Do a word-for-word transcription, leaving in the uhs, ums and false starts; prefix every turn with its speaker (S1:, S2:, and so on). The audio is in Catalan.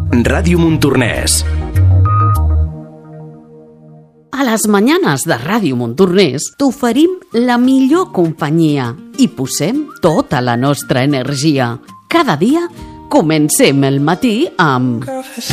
S1: Ràdio Montornès.
S2: A les mañanes de Ràdio Montornès t'oferim la millor companyia i posem tota la nostra energia. Cada dia comencem el matí amb...